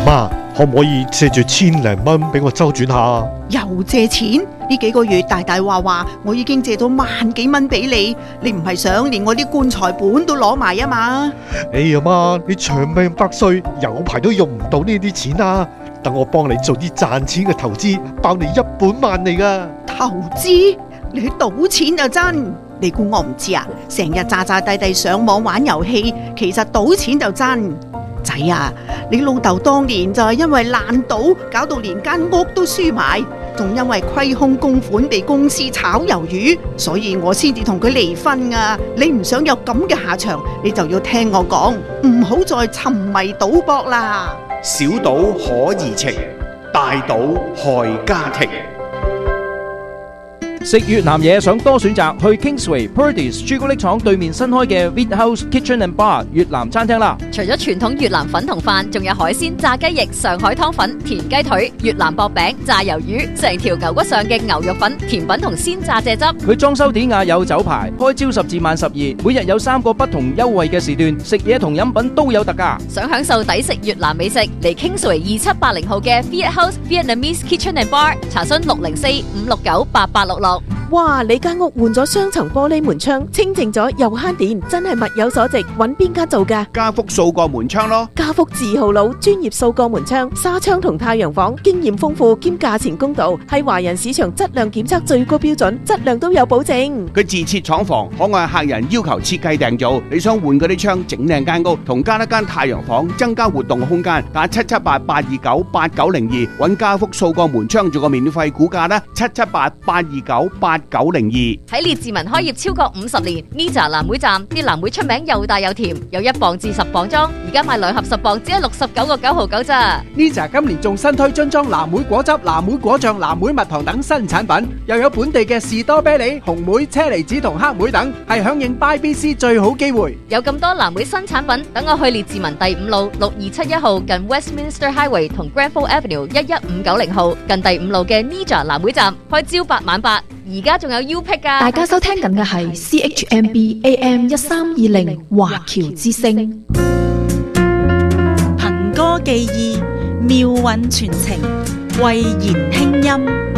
媽，可唔可以借住千零蚊俾我周轉下？ 又借錢？呢幾個月大大話我已經借咗萬幾蚊俾你，你唔係想連我啲棺材本都攞埋啊嘛？ 哎呀媽，你長命百歲，有排都用唔到呢啲錢啊！等我幫你做啲賺錢嘅投資，包你一本萬利噶。 投資？你去賭錢就真？你估我唔知啊？成日詐詐諦諦上網玩遊戲，其實賭錢就真。仔啊，你老豆當年就係因為爛賭，搞到連間屋都輸埋，仲因為虧空公款被公司炒魷魚，所以我先至同佢離婚啊！你唔想有咁嘅下場，你就要聽我講，唔好再沉迷賭博啦。 小賭可怡情，大賭害家庭。 食越南嘢想多選擇，去 Kingsway Purdey's 朱古力廠對面新開嘅 Wheat House Kitchen and Bar 越南餐廳啦。 除咗傳統越南粉同飯，仲有海鮮、炸雞翼、上海湯粉、田雞腿、越南薄餅、炸魷魚，成條牛骨上嘅牛肉粉、甜品同鮮炸蔗汁。 佢裝修典雅有酒牌，開朝10至晚12，每日有3個不同優惠嘅時段，食嘢同飲品都有特價。 想享受抵食越南美食，嚟 Kingsway 2780號嘅 Wheat House Vietnamese Kitchen and Bar， 查詢604-569-8866。 哇！你間屋換咗雙層玻璃門窗，清淨咗又慳電，真係物有所值。揾邊間做㗎？ 家福數個門窗咯。 家福字號佬，專業數個門窗、紗窗同太陽房，經驗豐富兼價錢公道，係華人市場質量檢測最高標準，質量都有保證。 佢自設廠房，可按客人要求設計訂造。你想換嗰啲窗，整靚間屋，同加一間太陽房，增加活動空間，打778-829-8902，揾家福數個門窗做個免費估價啦，778-829-8902。 喺列治文開業超過50年 ，Nija 藍莓站啲藍莓出名又大又甜，有1磅至10磅裝，而家賣2盒10磅只係69個9毫9咋。 Nija 今年仲新推樽裝藍莓果汁、藍莓果醬、藍莓蜜糖等新產品，又有本地嘅士多啤梨、紅莓、車厘子同黑莓等，係響應 BYBC 最好機會。 有咁多藍莓新產品，等我去列治文第5路6271號近 Westminster Highway 同 Granville Avenue 11590號近第5路嘅 Nija 藍莓站，開朝8晚8。而家仲有 U-Pick 㗎！ 大家收聽緊嘅係 CHMB AM 1320華僑之聲， 憑歌寄意，妙韻傳情，慧言輕音。